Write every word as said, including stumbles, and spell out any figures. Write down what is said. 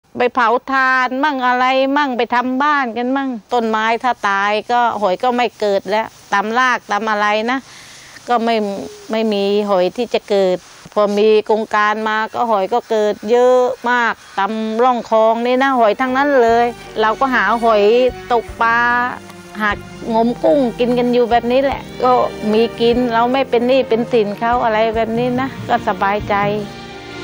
ไปเผาทานมั่งอะไรมั่งไปทำบ้านกันมั่งต้นไม้ถ้าตายก็หอยก็ไม่เกิดแล้วตามรากตามอะไรนะก็ไม่ไม่มีหอยที่จะเกิดพอมีโครงการมาก็หอยก็เกิดเยอะมากตามร่องคลองนี่นะหอยทั้งนั้นเลยเราก็หาหอยตกปลาหางมกุ้งกินกันอยู่แบบนี้แหละก็มีกินเราไม่เป็นหนี้เป็นสินเขาอะไรแบบนี้นะก็สบายใจ